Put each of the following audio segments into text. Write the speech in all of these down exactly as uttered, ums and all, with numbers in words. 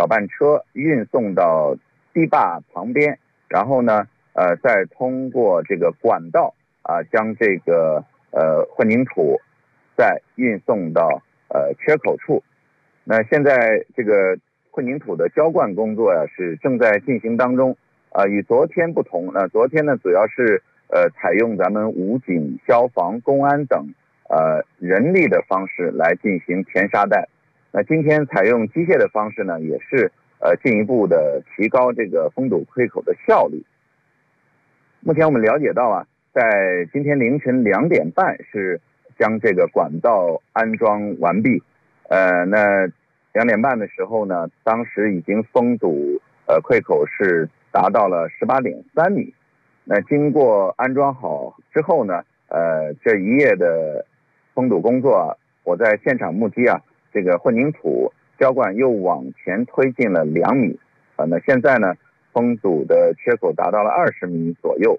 搅拌车运送到堤坝旁边，然后呢，呃，再通过这个管道啊，将这个呃混凝土再运送到呃缺口处。那现在这个混凝土的浇灌工作呀是正在进行当中啊，与昨天不同，那昨天呢主要是呃采用咱们武警、消防、公安等呃人力的方式来进行填沙带。那今天采用机械的方式呢，也是呃进一步的提高这个封堵溃口的效率。目前我们了解到啊，在今天凌晨两点半是将这个管道安装完毕。呃，那两点半的时候呢，当时已经封堵呃溃口是达到了十八点三米。那经过安装好之后呢，呃，这一夜的封堵工作啊，我在现场目击啊，这个混凝土浇灌又往前推进了两米啊。那现在呢，封堵的缺口达到了二十米左右。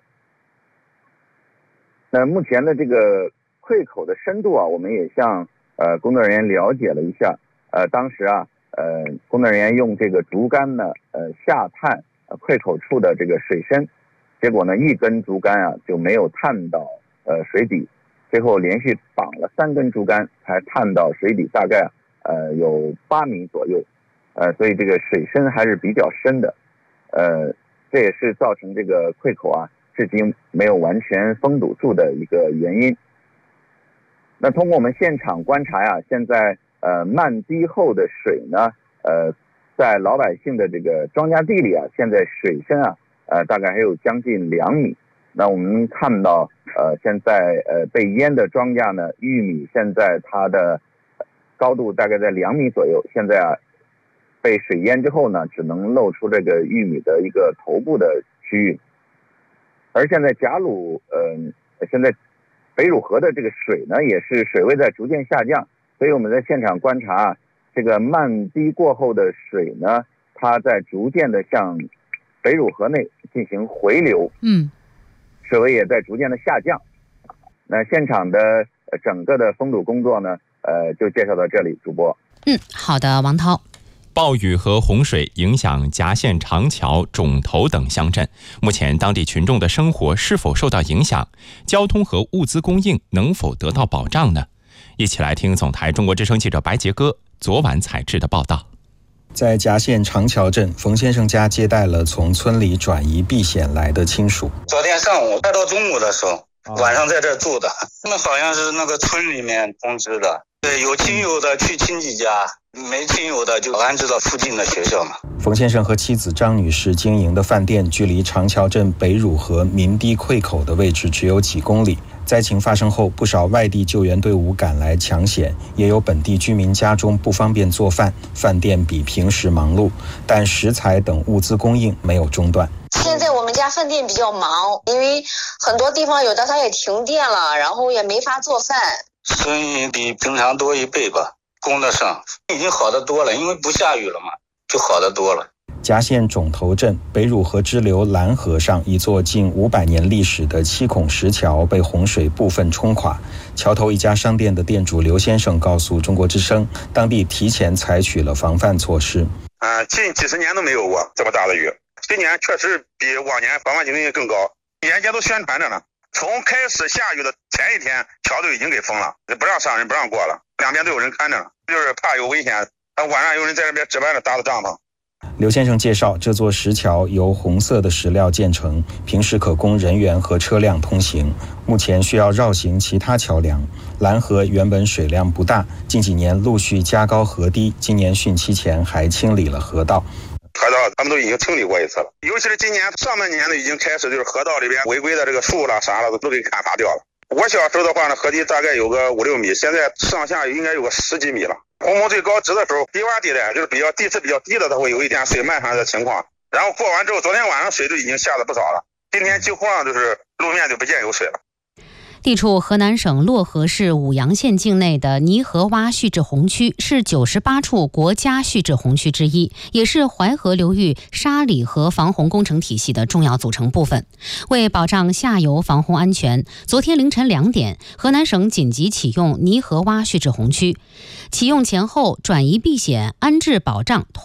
那目前的这个溃口的深度啊，我们也向呃工作人员了解了一下。呃，当时啊，呃，工作人员用这个竹竿呢，呃，下探呃溃口处的这个水深，结果呢，一根竹竿啊就没有探到呃水底，最后连续绑了三根竹竿才探到水底，大概呃有八米左右，呃，所以这个水深还是比较深的，呃，这也是造成这个溃口啊至今没有完全封堵住的一个原因。那通过我们现场观察呀，现在呃漫堤后的水呢，呃，在老百姓的这个庄稼地里啊，现在水深啊，呃，大概还有将近两米。那我们看到，呃，现在呃被淹的庄稼呢，玉米现在它的高度大概在两米左右，现在啊被水淹之后呢，只能露出这个玉米的一个头部的区域。而现在贾鲁，呃，现在北汝河的这个水呢，也是水位在逐渐下降，所以我们在现场观察，这个漫堤过后的水呢，它在逐渐的向北汝河内进行回流， 嗯， 水位也在逐渐的下降。那现场的整个的封堵工作呢，呃，就介绍到这里，主播。 嗯，好的，王涛。 暴雨和洪水影响夹县长桥、种头等乡镇，目前当地群众的生活是否受到影响？交通和物资供应能否得到保障呢？一起来听总台中国之声记者白杰哥昨晚采制的报道。 在夹县长桥镇，冯先生家接待了从村里转移避险来的亲属。 昨天上午快到中午的时候，晚上在这住的，他们好像是那个村里面通知的，对，有亲友的去亲戚家，没亲友的就安置到附近的学校嘛。 冯先生和妻子张女士经营的饭店距离长桥镇北汝河民堤溃口的位置只有几公里。灾情发生后，不少外地救援队伍赶来抢险，也有本地居民家中不方便做饭，饭店比平时忙碌，但食材等物资供应没有中断。 现在我们家饭店比较忙，因为很多地方有的它也停电了，然后也没法做饭， 生意比平常多一倍吧，供得上，已经好得多了，因为不下雨了嘛，就好得多了。 夹县种头镇北汝河支流蓝河上一座近五百年历史的七孔石桥被洪水部分冲垮，桥头一家商店的店主刘先生告诉中国之声，当地提前采取了防范措施。 呃，近几十年都没有过这么大的雨，今年确实比往年防范性能力更高，沿街都宣传着呢。从开始下雨的前一天，桥都已经给封了，不让上人，不让过了，两边都有人看着呢，就是怕有危险。晚上有人在这边值班的搭的帐篷。 刘先生介绍，这座石桥由红色的石料建成，平时可供人员和车辆通行，目前需要绕行其他桥梁。蓝河原本水量不大，近几年陆续加高河堤，今年汛期前还清理了河道。 河道他们都已经清理过一次了，尤其是今年上半年呢，已经开始就是河道里边违规的这个树了啥了都给砍伐掉了。我小时候的话呢，河堤大概有个五六米，现在上下应该有个十几米了。洪峰最高值的时候，低洼地带就是比较地势比较低的，它会有一点水漫上的情况。然后过完之后，昨天晚上水就已经下了不少了，今天几乎上就是路面就不见有水了。 地处河南省漯河市舞阳县境内的泥河洼蓄滞洪区是九十八处国家蓄滞洪区之一，也是淮河流域沙里河防洪工程体系的重要组成部分。为保障下游防洪安全，昨天凌晨两点，河南省紧急启用泥河洼蓄滞洪区，启用前后转移避险、安置保障